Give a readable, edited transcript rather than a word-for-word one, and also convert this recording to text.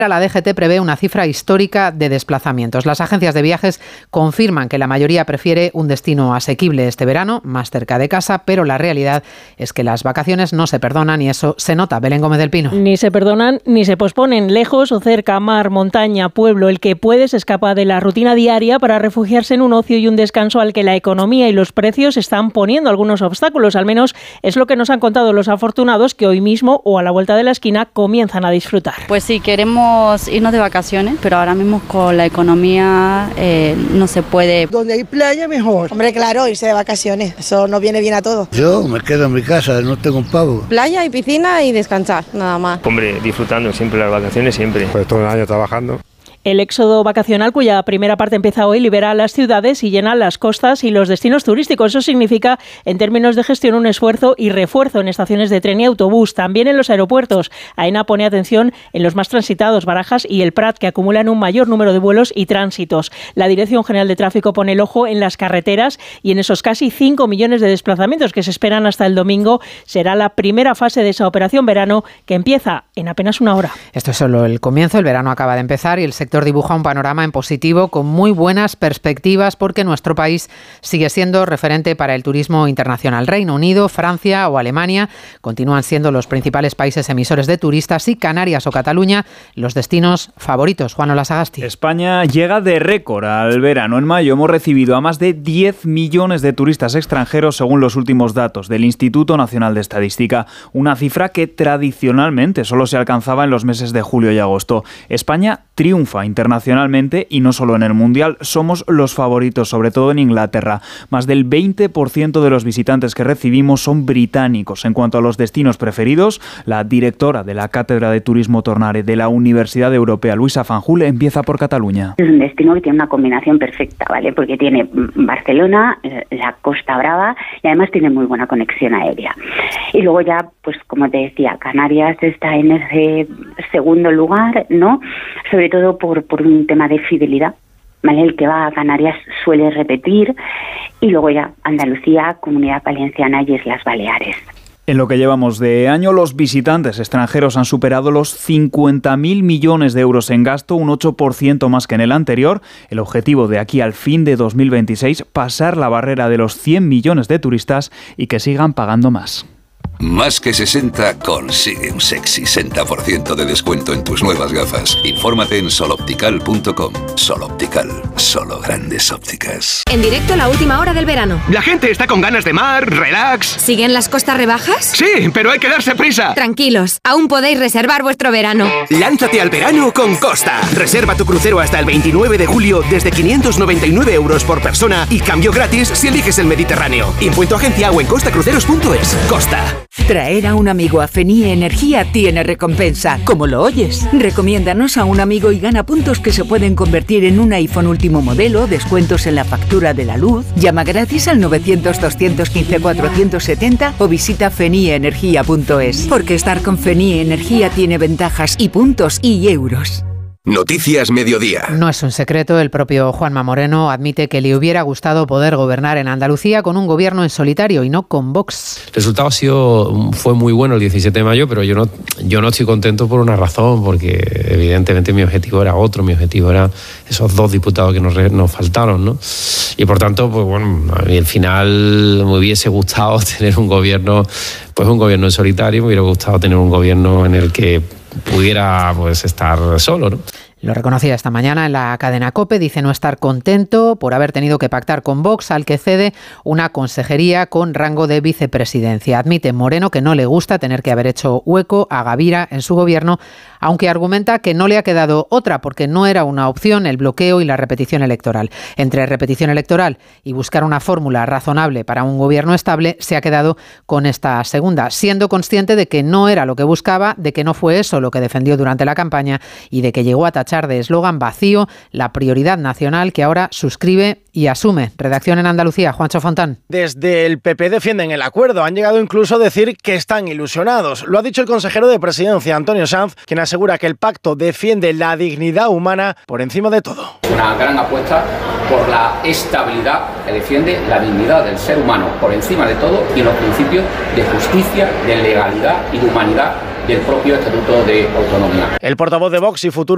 La DGT prevé una cifra histórica de desplazamientos. Las agencias de viajes confirman que la mayoría prefiere un destino asequible este verano, más cerca de casa, pero la realidad es que las vacaciones no se perdonan y eso se nota. Belén Gómez del Pino. Ni se perdonan ni se posponen. Lejos o cerca, mar, montaña, pueblo, el que puede se escapa de la rutina diaria para refugiarse en un ocio y un descanso al que la economía y los precios están poniendo algunos obstáculos. Al menos es lo que nos han contado los afortunados que hoy mismo o a la vuelta de la esquina comienzan a disfrutar. Pues sí, queremos irnos de vacaciones, pero ahora mismo con la economía no se puede. Donde hay playa mejor. Hombre, claro, irse de vacaciones, eso nos viene bien a todos. Yo me quedo en mi casa, no tengo un pavo. Playa y piscina y descansar, nada más. Hombre, disfrutando siempre las vacaciones, siempre. Pues todo el año trabajando. El éxodo vacacional, cuya primera parte empieza hoy, libera las ciudades y llena las costas y los destinos turísticos. Eso significa, en términos de gestión, un esfuerzo y refuerzo en estaciones de tren y autobús. También en los aeropuertos. AENA pone atención en los más transitados, Barajas y el Prat, que acumulan un mayor número de vuelos y tránsitos. La Dirección General de Tráfico pone el ojo en las carreteras y en esos casi 5 millones de desplazamientos que se esperan hasta el domingo. Será la primera fase de esa operación verano que empieza en apenas una hora. Esto es solo el comienzo. El verano acaba de empezar y el sector dibuja un panorama en positivo con muy buenas perspectivas porque nuestro país sigue siendo referente para el turismo internacional. Reino Unido, Francia o Alemania continúan siendo los principales países emisores de turistas y Canarias o Cataluña los destinos favoritos. Juan Olasagasti. España llega de récord al verano. En mayo hemos recibido a más de 10 millones de turistas extranjeros según los últimos datos del Instituto Nacional de Estadística, una cifra que tradicionalmente solo se alcanzaba en los meses de julio y agosto. España triunfa internacionalmente y no solo en el Mundial, somos los favoritos, sobre todo en Inglaterra. Más del 20% de los visitantes que recibimos son británicos. En cuanto a los destinos preferidos, la directora de la Cátedra de Turismo Tornare de la Universidad Europea, Luisa Fanjul, empieza por Cataluña. Es un destino que tiene una combinación perfecta, ¿vale? Porque tiene Barcelona, la Costa Brava y además tiene muy buena conexión aérea. Y luego ya, pues como te decía, Canarias está en ese segundo lugar, ¿no? Sobre todo por un tema de fidelidad, ¿vale? El que va a Canarias suele repetir y luego ya Andalucía, Comunidad Valenciana y Islas Baleares. En lo que llevamos de año, los visitantes extranjeros han superado los 50.000 millones de euros en gasto, un 8% más que en el anterior. El objetivo de aquí al fin de 2026, pasar la barrera de los 100 millones de turistas y que sigan pagando más. Más que 60 consigue un sexy 60% de descuento en tus nuevas gafas. Infórmate en soloptical.com. Soloptical, solo grandes ópticas. En directo, la última hora del verano. La gente está con ganas de mar, relax. ¿Siguen las costas rebajas? Sí, pero hay que darse prisa. Tranquilos, aún podéis reservar vuestro verano. Lánzate al verano con Costa. Reserva tu crucero hasta el 29 de julio desde 599 euros por persona y cambio gratis si eliges el Mediterráneo. Info en tu agencia o en costacruceros.es. Costa. Traer a un amigo a Fenie Energía tiene recompensa, como lo oyes. Recomiéndanos a un amigo y gana puntos que se pueden convertir en un iPhone último modelo, descuentos en la factura de la luz. Llama gratis al 900-215-470 o visita fenieenergia.es. Porque estar con Fenie Energía tiene ventajas y puntos y euros. Noticias Mediodía. No es un secreto, el propio Juanma Moreno admite que le hubiera gustado poder gobernar en Andalucía con un gobierno en solitario y no con Vox. El resultado fue muy bueno el 17 de mayo, pero yo no estoy contento por una razón, porque evidentemente mi objetivo era otro, mi objetivo era esos 2 diputados que nos faltaron, ¿no? Y por tanto, pues bueno, a mí al final me hubiese gustado tener un gobierno en solitario, me hubiera gustado tener un gobierno en el que pudiera pues estar solo, ¿no? Lo reconocía esta mañana en la cadena COPE, dice no estar contento por haber tenido que pactar con Vox, al que cede una consejería con rango de vicepresidencia. Admite Moreno que no le gusta tener que haber hecho hueco a Gavira en su gobierno, aunque argumenta que no le ha quedado otra porque no era una opción el bloqueo y la repetición electoral. Entre repetición electoral y buscar una fórmula razonable para un gobierno estable, se ha quedado con esta segunda, siendo consciente de que no era lo que buscaba, de que no fue eso lo que defendió durante la campaña y de que llegó a tachar de eslogan vacío la prioridad nacional que ahora suscribe y asume. Redacción en Andalucía, Juancho Fontán. Desde el PP defienden el acuerdo, han llegado incluso a decir que están ilusionados. Lo ha dicho el consejero de Presidencia, Antonio Sanz, quien asegura que el pacto defiende la dignidad humana por encima de todo. Es una gran apuesta por la estabilidad que defiende la dignidad del ser humano por encima de todo y los principios de justicia, de legalidad y de humanidad del propio Estatuto de Autonomía. El portavoz de Vox y futuro